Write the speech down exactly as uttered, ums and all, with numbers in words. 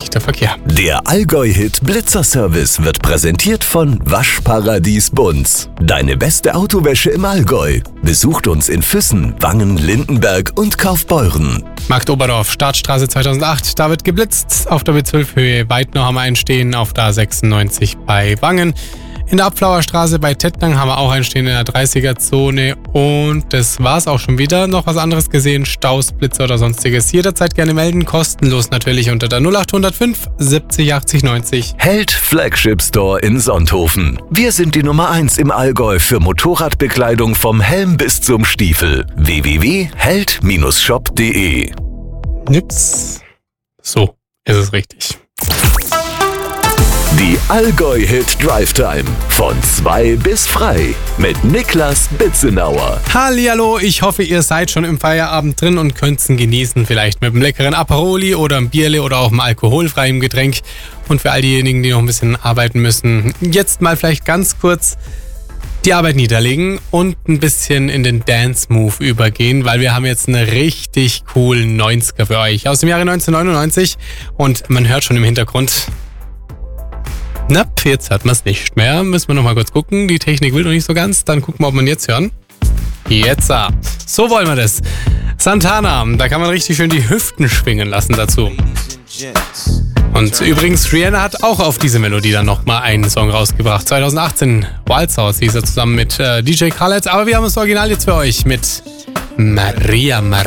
der Verkehr. Der Allgäu-Hit Blitzer-Service wird präsentiert von Waschparadies Bunz. Deine beste Autowäsche im Allgäu. Besucht uns in Füssen, Wangen, Lindenberg und Kaufbeuren. Markt Oberdorf, Startstraße zweitausendacht, da wird geblitzt. Auf der B zwölf Höhe Weidnau haben wir einen stehen, auf der A sechsundneunzig bei Wangen. In der Abflauer Straße bei Tettnang haben wir auch einen stehen in der dreißiger-Zone. Und das war's auch schon wieder. Noch was anderes gesehen, Staus, Blitzer oder sonstiges. Jederzeit gerne melden, kostenlos natürlich unter der null acht null fünf siebzig achtzig neunzig. Held Flagship Store in Sonthofen. Wir sind die Nummer eins im Allgäu für Motorradbekleidung vom Helm bis zum Stiefel. w w w punkt held shop punkt de. Nips. So ist es richtig. Die Allgäu-Hit Drive Time von zwei bis frei mit Niklas Bitzenauer. Hallihallo, ich hoffe, ihr seid schon im Feierabend drin und könnt's genießen, vielleicht mit einem leckeren Aperoli oder einem Bierle oder auch einem alkoholfreien Getränk. Und für all diejenigen, die noch ein bisschen arbeiten müssen, jetzt mal vielleicht ganz kurz die Arbeit niederlegen und ein bisschen in den Dance-Move übergehen, weil wir haben jetzt einen richtig coolen neunziger für euch aus dem Jahre neunzehnhundertneunundneunzig und man hört schon im Hintergrund... Na, jetzt hat man es nicht mehr. Müssen wir noch mal kurz gucken. Die Technik will noch nicht so ganz. Dann gucken wir, ob man jetzt hören. Jetzt. So wollen wir das. Santana, da kann man richtig schön die Hüften schwingen lassen dazu. Und übrigens, Rihanna hat auch auf diese Melodie dann nochmal einen Song rausgebracht. zweitausendachtzehn, Wild House hieß er zusammen mit äh, D J Khaled. Aber wir haben das Original jetzt für euch mit Maria Maria.